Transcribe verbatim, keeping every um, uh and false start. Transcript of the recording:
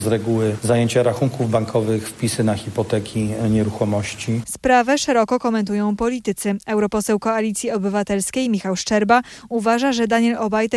Z reguły zajęcia rachunków bankowych, wpisy na hipoteki, nieruchomości. Sprawę szeroko komentują politycy. Europoseł Koalicji Obywatelskiej Michał Szczerba uważa, że Daniel Obajtek